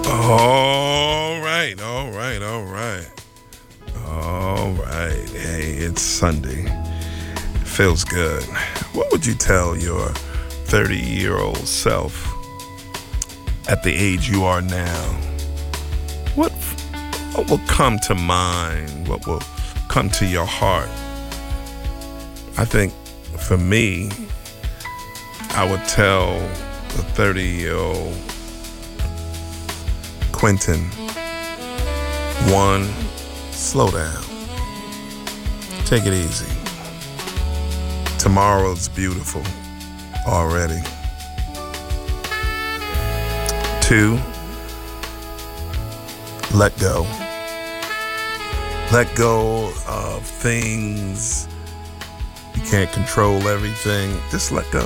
All right, all right, all right. All right. Hey, it's Sunday. Feels good. What would you tell your 30-year-old self at the age you are now? What will come to mind? What will come to your heart? I think for me, I would tell the 30-year-old Quentin, one, slow down. Take it easy. Tomorrow's beautiful already. 2, let go. Let go of things. You can't control everything. Just let go.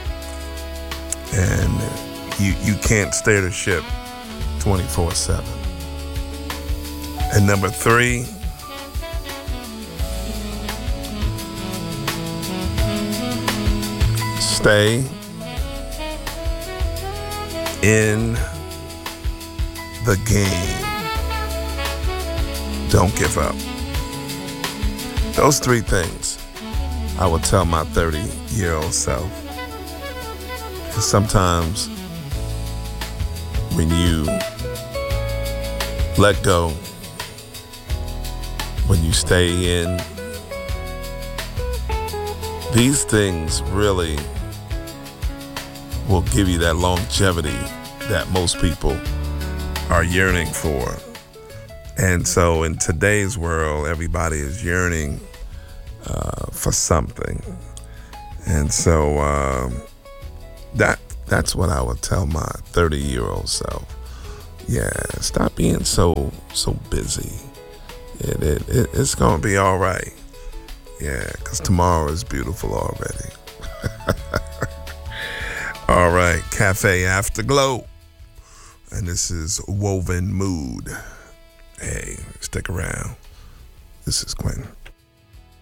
And you can't steer the ship 24/7. And number 3, stay in the game. Don't give up. Those 3 things I would tell my 30-year-old self. Because sometimes when you let go, when you stay in, these things really will give you that longevity that most people are yearning for. And so in today's world, everybody is yearning for something. And so that's what I would tell my 30-year-old self. Yeah, stop being so busy. It's going to be all right. Yeah, because tomorrow is beautiful already. All right, Cafe Afterglow. And this is Woven Mood. Hey, stick around. This is Quentin.